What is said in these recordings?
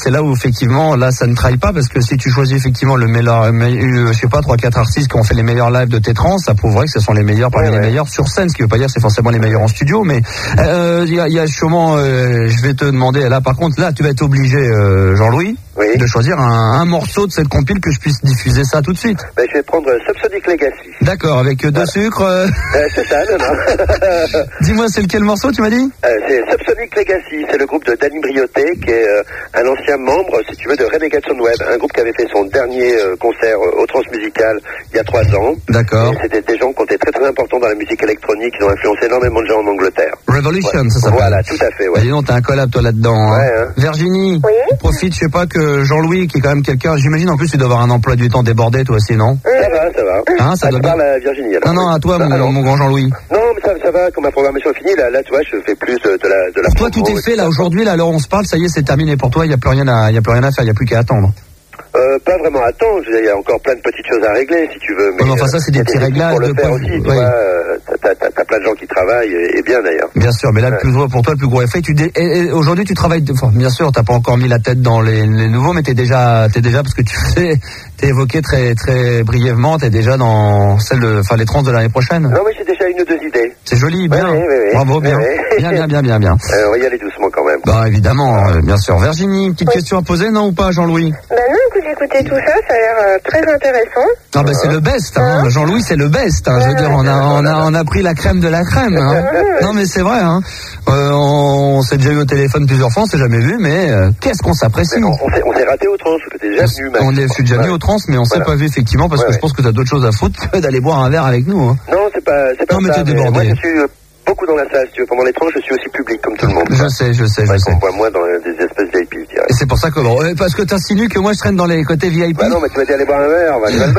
c'est là où effectivement, là, ça ne trahit pas, parce que si tu choisis effectivement le meilleur, je sais pas, 3-4 artistes qui ont fait les meilleurs lives de tes trans, ça prouverait que ce sont les meilleurs parmi les meilleurs sur scène, ce qui veut pas dire que c'est forcément les meilleurs en studio, mais il y a sûrement, je vais te demander, là par contre, là tu vas être obligé, Jean-Louis, de choisir un morceau de cette compile que je puisse diffuser ça tout de suite. Ben, je vais prendre Subsonic Legacy. D'accord, avec deux sucres. C'est ça, non. Dis-moi, c'est lequel morceau, tu m'as dit? C'est Subsonic Legacy, c'est le groupe de Danny Briotet, qui est un ancien membre, si tu veux, de Renegade Web, un groupe qui avait fait son dernier concert au Transmusical il y a 3 ans. D'accord. Et c'était des gens qui étaient très très importants dans la musique électronique, ils ont influencé énormément de gens en Angleterre. Revolution, ça s'appelle. Voilà, tout à fait, Dis donc, t'as un collab toi là-dedans. Hein. Hein. Virginie, profite, je sais pas, que Jean-Louis, qui est quand même quelqu'un, j'imagine en plus tu dois avoir un emploi du temps débordé toi aussi, non? Ça va. Hein, ça doit parle à Virginie alors. Non, à toi, mon grand Jean-Louis. Non, mais ça va, quand ma programmation est finie, là tu vois, je fais plus de la Pour toi, tout est fait, là, aujourd'hui, là, à l'heure où on se parle, ça y est, c'est terminé pour toi, il n'y a plus rien à faire, il n'y a plus qu'à attendre. Pas vraiment à attendre, il y a encore plein de petites choses à régler, si tu veux. Mais enfin, ça, c'est des petits réglages. Pour le faire aussi, tu vois, t'as plein de gens qui travaillent, et bien d'ailleurs. Bien sûr, mais là, pour toi, le plus gros effet, et aujourd'hui, tu travailles, bien sûr, t'as pas encore mis la tête dans les nouveaux, mais t'es déjà, parce que t'es évoqué très, très brièvement, t'es déjà dans les trans de l'année prochaine. Non, mais j'ai déjà 1 ou 2 idées. C'est joli, bien. Oui. Bravo, bien. Bien. On va y aller doucement quand même. Bah, évidemment, bien sûr. Virginie, petite question à poser, non ou pas, Jean-Louis? Ben non, écoute, j'ai écouté tout ça a l'air très intéressant. Ah ben c'est le best, hein. Jean-Louis, c'est le best. Hein. Je veux dire, on a pris la crème de la crème. Hein. Non mais c'est vrai. Hein. On s'est déjà eu au téléphone plusieurs fois, on s'est jamais vu, mais qu'est-ce qu'on s'apprécie. On s'est raté au trans, t'es déjà venu. Je suis déjà venu au trans, mais on s'est pas vu effectivement parce que je pense que t'as d'autres choses à foutre que d'aller boire un verre avec nous. Hein. Non, c'est pas non, mais ça. T'es débordé. Moi, je suis beaucoup dans la salle. Si tu veux, pendant les trans, je suis aussi public comme tout le monde. Je sais. On voit moins dans des espèces VIP, je dirais. Et c'est pour ça que parce que t'insinues que moi je traîne dans les côtés VIP. Bah non, mais tu m'as dit aller boire un verre.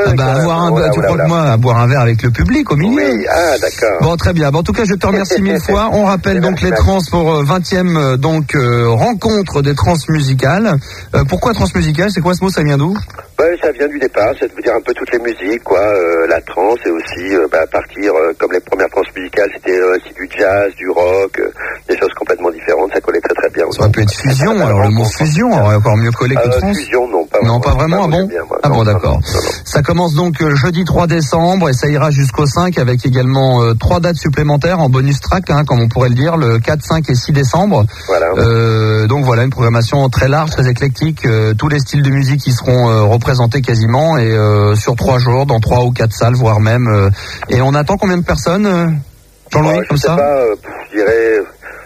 Tu crois que moi boire un verre avec le public au milieu? Oui, d'accord. Bon, très bien. Bon, en tout cas, je te remercie 1000 fois. On rappelle donc les trans pour 20e rencontre des trans musicales. Pourquoi trans musicales? C'est quoi ce mot? Ça vient d'où? Ça vient du départ, ça veut dire un peu toutes les musiques, quoi. La trance et aussi partir comme les premières trans musicales, c'était du jazz, du rock, des choses complètement différentes. Ça collait très très bien. Ça peut être fusion. Alors le mot fusion aurait encore mieux collé que trans. Fusion, non, pas vraiment. Non, pas vraiment. Ah bon? Ah bon, d'accord. Non. Ça commence donc jeudi 3 décembre et ça ira jusqu'au 5 avec également 3 dates supplémentaires en bonus track, hein, comme on pourrait le dire, le 4, 5 et 6 décembre. Voilà. Donc voilà, une programmation très large, très éclectique. Tous les styles de musique qui seront représentés quasiment et sur 3 jours, dans 3 ou 4 salles, voire même. Et on attend combien de personnes, Jean-Louis, comme ça? Je dirais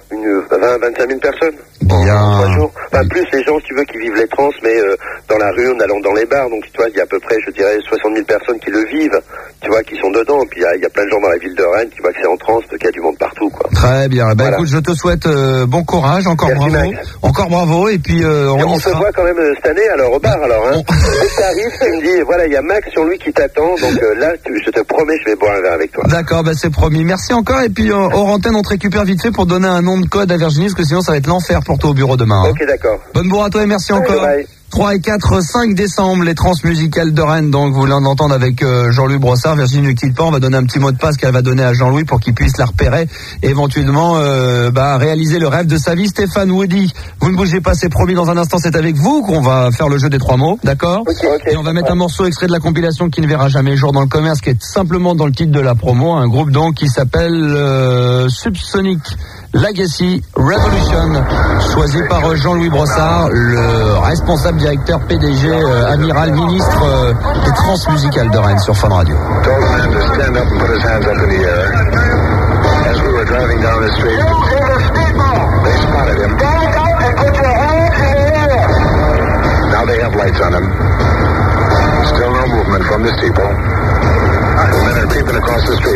25 000 personnes. Bien. 3 jours. Enfin, plus les gens, si tu veux, qui vivent les trans, mais dans la rue, en allant dans les bars. Donc, tu vois, il y a à peu près, je dirais, 60 000 personnes qui le vivent, tu vois, qui sont dedans. Et puis, il y a plein de gens dans la ville de Rennes qui voient que c'est en trans, qu'il y a du monde partout, quoi. Très bien. Écoute, je te souhaite bon courage, encore bravo. Encore bravo. Et puis, on se voit quand même cette année, alors, au bar, alors, hein. Dès que t'arrives, tu me dis, voilà, il y a Max sur lui qui t'attend. Donc, là, je te promets, je vais boire un verre avec toi. D'accord, c'est promis. Merci encore. Et puis, hors antenne, on te récupère vite fait pour donner un nom de code à Virginie, parce que sinon, ça va être l'enfer pour toi au bureau demain. Ok, d'accord. Bonne bourre à toi et merci encore. Bye. 3 et 4, 5 décembre, les trans musicales de Rennes. Donc, vous venez d'entendre avec Jean-Louis Brossard. Virginie ne quitte pas. On va donner un petit mot de passe qu'elle va donner à Jean-Louis pour qu'il puisse la repérer et éventuellement réaliser le rêve de sa vie. Stéphane, Woody, vous ne bougez pas, c'est promis. Dans un instant, c'est avec vous qu'on va faire le jeu des 3 mots. D'accord? Okay. Et on va mettre un morceau extrait de la compilation qui ne verra jamais jour dans le commerce, qui est simplement dans le titre de la promo. Un groupe donc qui s'appelle Subsonic Legacy Revolution, choisi par Jean-Louis Brossard, le responsable directeur PDG, amiral ministre des trans musicales de Rennes sur Fun Radio. Now they have lights on them. Still no movement from the steeple. Men are creeping across the street.